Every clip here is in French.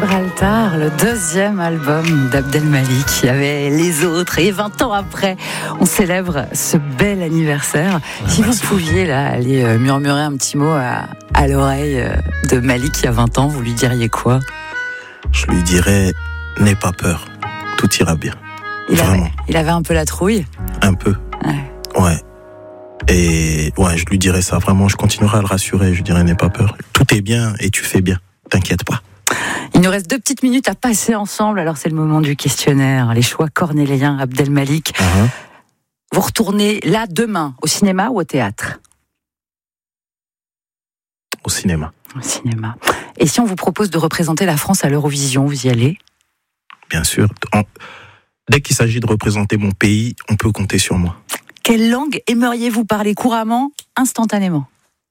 Gibraltar, le deuxième album d'Abdel Malik. Il y avait Les Autres. Et 20 ans après, on célèbre ce bel anniversaire. Si vous pouviez là, aller murmurer un petit mot à l'oreille de Malik il y a 20 ans, vous lui diriez quoi? Je lui dirais, n'aie pas peur, tout ira bien. Il avait un peu la trouille? Un peu. Ouais. Et ouais, je lui dirais ça, vraiment, je continuerai à le rassurer, je lui dirais, n'aie pas peur. Tout est bien et tu fais bien, t'inquiète pas. Il nous reste 2 petites minutes à passer ensemble, alors c'est le moment du questionnaire. Les choix cornéliens, Abdel Malik. Vous retournez là demain, au cinéma ou au théâtre? Au cinéma. Au cinéma. Et si on vous propose de représenter la France à l'Eurovision, vous y allez? Bien sûr. Dès qu'il s'agit de représenter mon pays, on peut compter sur moi. Quelle langue aimeriez-vous parler couramment, instantanément?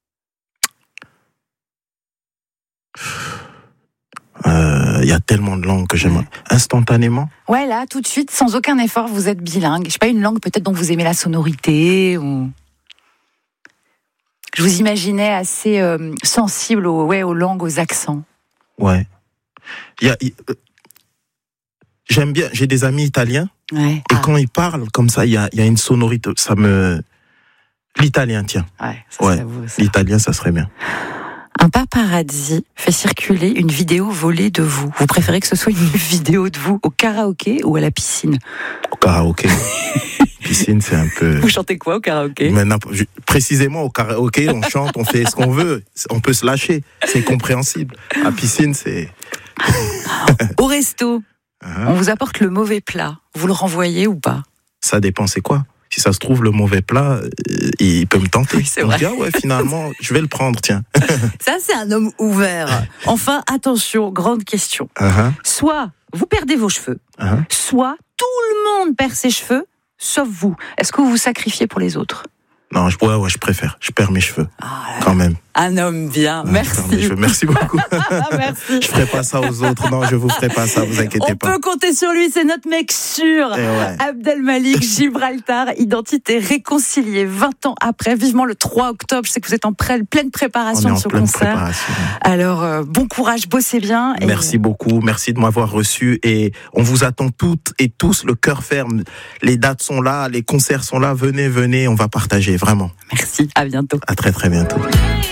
Il y a tellement de langues que j'aimerais. Instantanément? Ouais, là, tout de suite, sans aucun effort, vous êtes bilingue. Je sais pas, une langue peut-être dont vous aimez la sonorité ou... Je vous imaginais assez sensible aux langues, aux accents. Ouais. J'aime bien, j'ai des amis italiens. Ouais. Et quand ils parlent comme ça, il y a une sonorité, l'italien, tiens. Ouais, ça serait vous, ça. L'italien, ça serait bien. Un paparazzi fait circuler une vidéo volée de vous. Vous préférez que ce soit une vidéo de vous au karaoké ou à la piscine? Au karaoké. Piscine, c'est un peu... Vous chantez quoi au karaoké? Précisément au karaoké, on chante, on fait ce qu'on veut. On peut se lâcher, c'est compréhensible. À piscine, c'est... Au resto, on vous apporte le mauvais plat. Vous le renvoyez ou pas? Ça dépend, c'est quoi? Si ça se trouve, le mauvais plat, il peut me tenter. Oui, c'est vrai. On dit, ouais, finalement, je vais le prendre, tiens. Ça, c'est un homme ouvert. Enfin, attention, grande question. Soit vous perdez vos cheveux, soit tout le monde perd ses cheveux, sauf vous. Est-ce que vous vous sacrifiez pour les autres? Non, je préfère. Je perds mes cheveux, quand même. Un homme bien, merci. Merci beaucoup. Merci. Je ferai pas ça aux autres. Non, je vous ferai pas ça, vous inquiétez pas. On peut compter sur lui, c'est notre mec sûr. Abdel Malik, Gibraltar, identité réconciliée 20 ans après, vivement le 3 octobre. Je sais que vous êtes en pleine préparation de ce concert. Alors, bon courage, bossez bien. Merci beaucoup, merci de m'avoir reçu et on vous attend toutes et tous, le cœur ferme. Les dates sont là, les concerts sont là, venez, on va partager, vraiment. Merci, à bientôt. À très très bientôt.